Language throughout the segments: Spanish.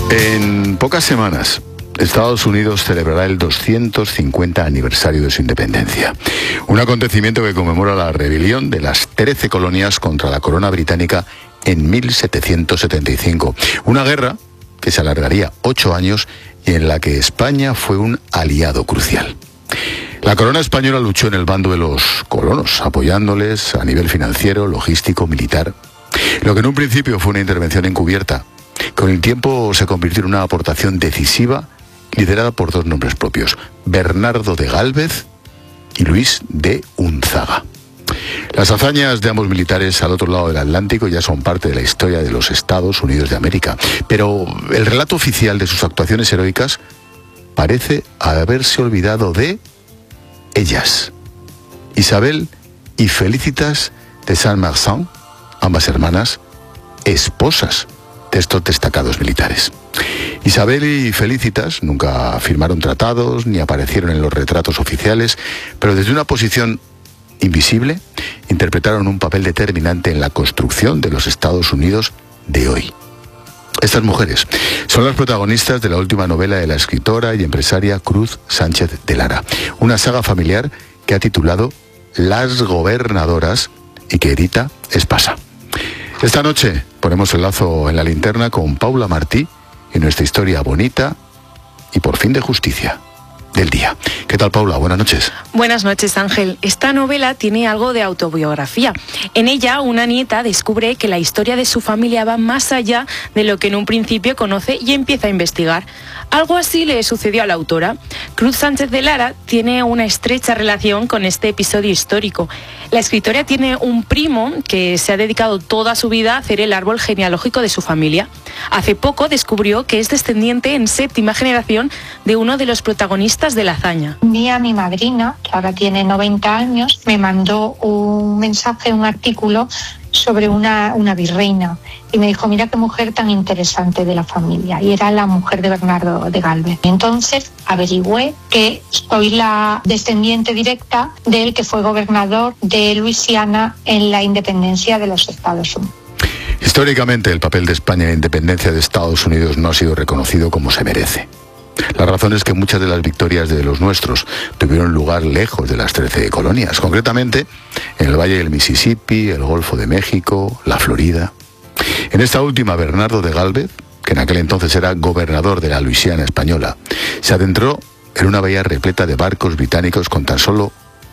En pocas semanas, Estados Unidos celebrará el 250 aniversario de su independencia. Un acontecimiento que conmemora la rebelión de las 13 colonias contra la corona británica en 1775. Una guerra que se alargaría 8 años y en la que España fue un aliado crucial. La corona española luchó en el bando de los colonos, apoyándoles a nivel financiero, logístico, militar. Lo que en un principio fue una intervención encubierta, con el tiempo se convirtió en una aportación decisiva liderada por 2 nombres propios, Bernardo de Gálvez y Luis de Unzaga. Las hazañas de ambos militares al otro lado del Atlántico ya son parte de la historia de los Estados Unidos de América, pero el relato oficial de sus actuaciones heroicas parece haberse olvidado de ellas. Isabel y Felicitas de Saint-Marsan, ambas hermanas, esposas de estos destacados militares. Isabel y Felicitas nunca firmaron tratados ni aparecieron en los retratos oficiales, pero desde una posición invisible interpretaron un papel determinante en la construcción de los Estados Unidos de hoy. Estas mujeres son las protagonistas de la última novela de la escritora y empresaria Cruz Sánchez de Lara, una saga familiar que ha titulado Las Gobernadoras y que edita Espasa. Esta noche ponemos el lazo en la linterna con Paula Martí y nuestra historia bonita y por fin de justicia del día. ¿Qué tal, Paula? Buenas noches. Buenas noches, Ángel. Esta novela tiene algo de autobiografía. En ella, una nieta descubre que la historia de su familia va más allá de lo que en un principio conoce y empieza a investigar. Algo así le sucedió a la autora. Cruz Sánchez de Lara tiene una estrecha relación con este episodio histórico. La escritora tiene un primo que se ha dedicado toda su vida a hacer el árbol genealógico de su familia. Hace poco descubrió que es descendiente en 7ª generación de uno de los protagonistas de la hazaña. Un día mi madrina, que ahora tiene 90 años, me mandó un mensaje, un artículo sobre una virreina y me dijo, mira qué mujer tan interesante de la familia, y era la mujer de Bernardo de Gálvez. Entonces averigüé que soy la descendiente directa del que fue gobernador de Luisiana en la independencia de los Estados Unidos. Históricamente, el papel de España en la independencia de Estados Unidos no ha sido reconocido como se merece. La razón es que muchas de las victorias de los nuestros tuvieron lugar lejos de las 13 colonias, concretamente en el Valle del Mississippi, el Golfo de México, la Florida. En esta última, Bernardo de Gálvez, que en aquel entonces era gobernador de la Luisiana española, se adentró en una bahía repleta de barcos británicos con tan solo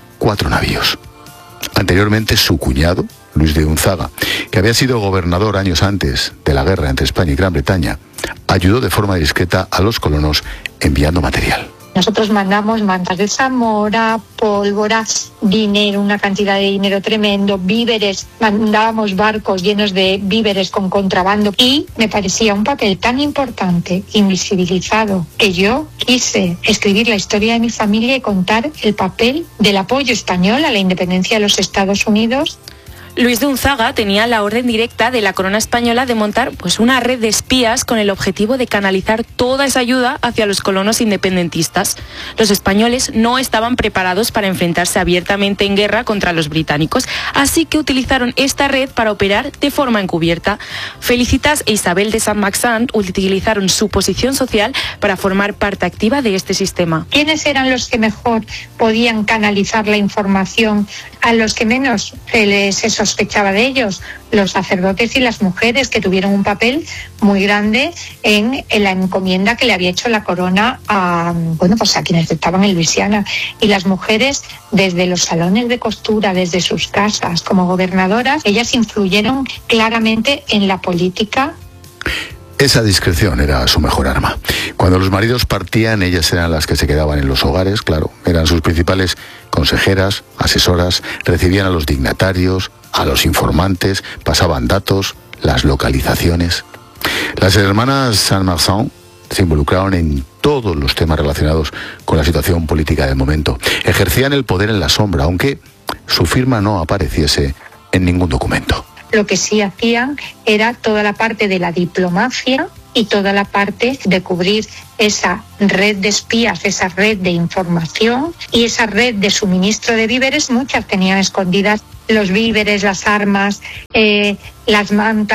4 navíos. Anteriormente, su cuñado, Luis de Unzaga, que había sido gobernador años antes de la guerra entre España y Gran Bretaña, ayudó de forma discreta a los colonos enviando material. Nosotros mandamos mantas de Zamora, pólvora, dinero, una cantidad de dinero tremendo, víveres, mandábamos barcos llenos de víveres con contrabando y me parecía un papel tan importante, invisibilizado, que yo quise escribir la historia de mi familia y contar el papel del apoyo español a la independencia de los Estados Unidos. Luis de Unzaga tenía la orden directa de la corona española de montar una red de espías con el objetivo de canalizar toda esa ayuda hacia los colonos independentistas. Los españoles no estaban preparados para enfrentarse abiertamente en guerra contra los británicos, así que utilizaron esta red para operar de forma encubierta. Felicitas e Isabel de Saint-Marsan utilizaron su posición social para formar parte activa de este sistema. ¿Quiénes eran los que mejor podían canalizar la información a los que menos se sospechaba de ellos? Los sacerdotes y las mujeres, que tuvieron un papel muy grande en la encomienda que le había hecho la corona a quienes estaban en Luisiana. Y las mujeres, desde los salones de costura, desde sus casas como gobernadoras, ellas influyeron claramente en la política. Esa discreción era su mejor arma. Cuando los maridos partían, ellas eran las que se quedaban en los hogares, claro. Eran sus principales consejeras, asesoras, recibían a los dignatarios, a los informantes, pasaban datos, las localizaciones. Las hermanas Saint-Marsan se involucraron en todos los temas relacionados con la situación política del momento. Ejercían el poder en la sombra, aunque su firma no apareciese en ningún documento. Lo que sí hacían era toda la parte de la diplomacia y toda la parte de cubrir esa red de espías, esa red de información y esa red de suministro de víveres. Muchas tenían escondidas los víveres, las armas, las mantas,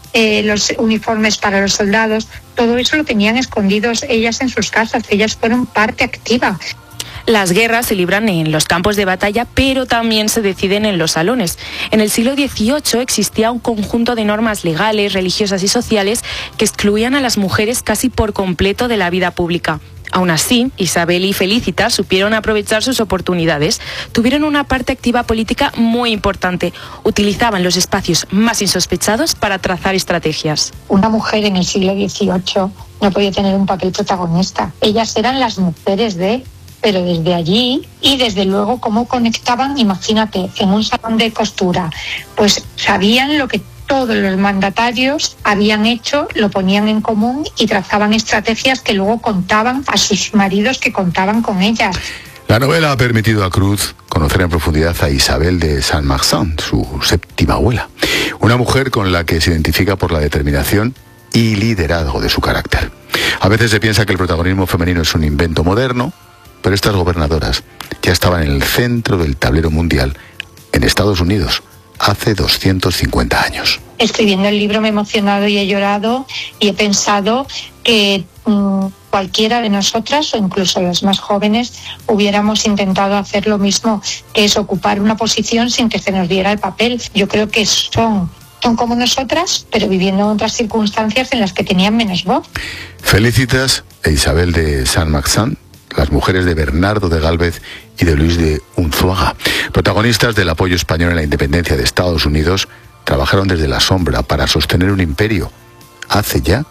los uniformes para los soldados, todo eso lo tenían escondidos ellas en sus casas, ellas fueron parte activa. Las guerras se libran en los campos de batalla, pero también se deciden en los salones. En el siglo XVIII existía un conjunto de normas legales, religiosas y sociales que excluían a las mujeres casi por completo de la vida pública. Aún así, Isabel y Felicitas supieron aprovechar sus oportunidades. Tuvieron una parte activa política muy importante. Utilizaban los espacios más insospechados para trazar estrategias. Una mujer en el siglo XVIII no podía tener un papel protagonista. Ellas eran las mujeres pero desde allí y desde luego cómo conectaban, imagínate, en un salón de costura, pues sabían lo que todos los mandatarios habían hecho, lo ponían en común y trazaban estrategias que luego contaban a sus maridos que contaban con ellas. La novela ha permitido a Cruz conocer en profundidad a Isabel de Saint-Marsan, su séptima abuela, una mujer con la que se identifica por la determinación y liderazgo de su carácter. A veces se piensa que el protagonismo femenino es un invento moderno, pero estas gobernadoras ya estaban en el centro del tablero mundial en Estados Unidos hace 250 años. Escribiendo el libro me he emocionado y he llorado y he pensado que cualquiera de nosotras o incluso los más jóvenes hubiéramos intentado hacer lo mismo, que es ocupar una posición sin que se nos diera el papel. Yo creo que son como nosotras, pero viviendo en otras circunstancias en las que tenían menos voz. Felicitas e Isabel de Saint-Marsan, las mujeres de Bernardo de Gálvez y de Luis de Unzuaga, protagonistas del apoyo español en la independencia de Estados Unidos, trabajaron desde la sombra para sostener un imperio hace ya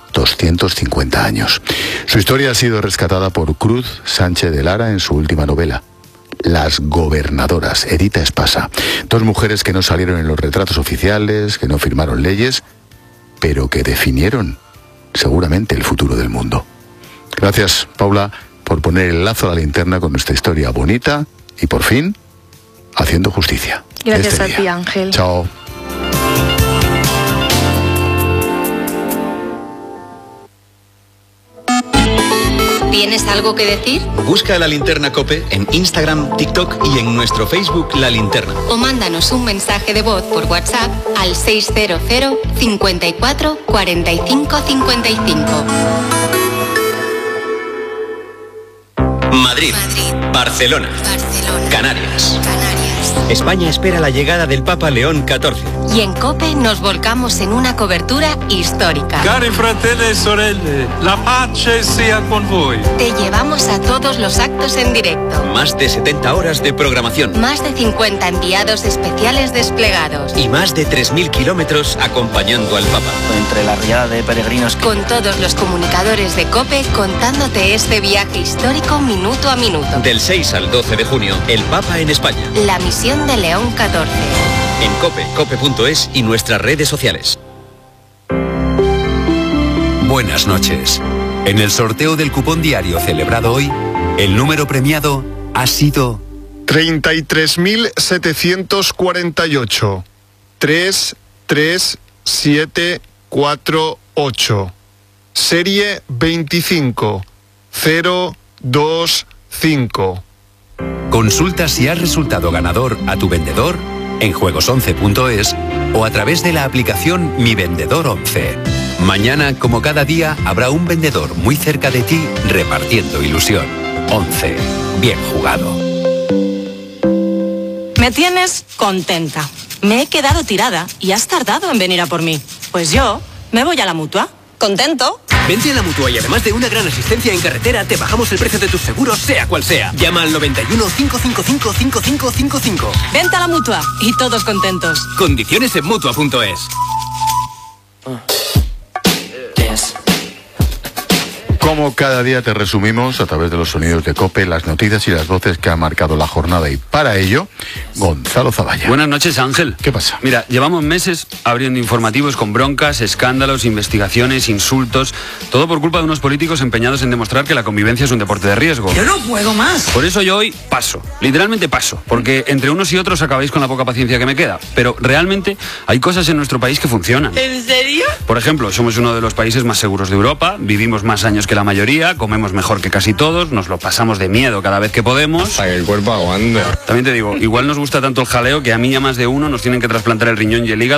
250 años. Su historia ha sido rescatada por Cruz Sánchez de Lara en su última novela, Las gobernadoras, Edita Espasa. Dos mujeres que no salieron en los retratos oficiales, que no firmaron leyes, pero que definieron seguramente el futuro del mundo. Gracias, Paula, por poner el lazo a la linterna con nuestra historia bonita y, por fin, haciendo justicia. Gracias a ti, Ángel. Chao. ¿Tienes algo que decir? Busca La Linterna COPE en Instagram, TikTok y en nuestro Facebook La Linterna. O mándanos un mensaje de voz por WhatsApp al 600 54 45 55. Madrid, Barcelona, Canarias. España espera la llegada del Papa León XIV. Y en COPE nos volcamos en una cobertura histórica. Cari fratelli e sorelle, la pace sia con voi. Te llevamos a todos los actos en directo. Más de 70 horas de programación. Más de 50 enviados especiales desplegados. Y más de 3.000 kilómetros acompañando al Papa. Entre la riada de peregrinos. Con todos los comunicadores de COPE contándote este viaje histórico minuto a minuto. Del 6 al 12 de junio, el Papa en España. La misión de León XIV. En COPE, cope.es y nuestras redes sociales. Buenas noches. En el sorteo del cupón diario celebrado hoy, el número premiado ha sido 33.748. 33748. Serie 25025. Consulta si has resultado ganador a tu vendedor en juegos11.es o a través de la aplicación Mi Vendedor 11. Mañana, como cada día, habrá un vendedor muy cerca de ti repartiendo ilusión. 11. Bien jugado. Me tienes contenta. Me he quedado tirada y has tardado en venir a por mí. Pues yo me voy a la Mutua. ¿Contento? Vente a la Mutua y además de una gran asistencia en carretera, te bajamos el precio de tus seguros, sea cual sea. Llama al 91 555 5555. Vente a la Mutua y todos contentos. Condiciones en Mutua.es. Como cada día te resumimos a través de los sonidos de COPE, las noticias y las voces que han marcado la jornada, y para ello, Gonzalo Zavalla. Buenas noches, Ángel. ¿Qué pasa? Mira, llevamos meses abriendo informativos con broncas, escándalos, investigaciones, insultos, todo por culpa de unos políticos empeñados en demostrar que la convivencia es un deporte de riesgo. Yo no puedo más. Por eso yo hoy paso, literalmente paso, porque entre unos y otros acabáis con la poca paciencia que me queda, pero realmente hay cosas en nuestro país que funcionan. ¿En serio? Por ejemplo, somos uno de los países más seguros de Europa, vivimos más años que la mayoría, comemos mejor que casi todos, nos lo pasamos de miedo cada vez que podemos. Para que el cuerpo aguante. También te digo, igual nos gusta tanto el jaleo que a mí y a más de uno nos tienen que trasplantar el riñón y el hígado